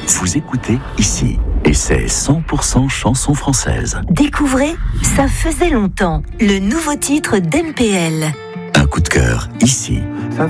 Vous écoutez ici. Et c'est 100% chansons françaises. Découvrez Ça faisait longtemps, le nouveau titre d'NPL. Un coup de cœur ici.